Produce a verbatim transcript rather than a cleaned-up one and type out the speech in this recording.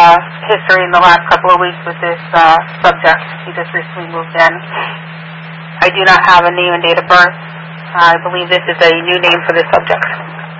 uh, history in the last couple of weeks with this uh, subject. He just recently moved in. I do not have a name and date of birth. I believe this is a new name for this subject.